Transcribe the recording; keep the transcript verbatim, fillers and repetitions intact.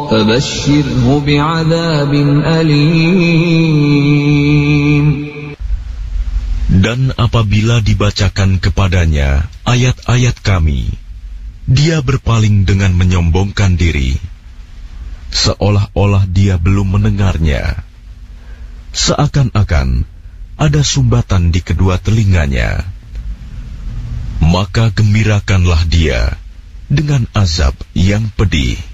فبشره بعذاب أليم. Dan apabila dibacakan kepadanya ayat-ayat kami, dia berpaling dengan menyombongkan diri, seolah-olah dia belum mendengarnya. Seakan-akan ada sumbatan di kedua telinganya. Maka gembirakanlah dia dengan azab yang pedih.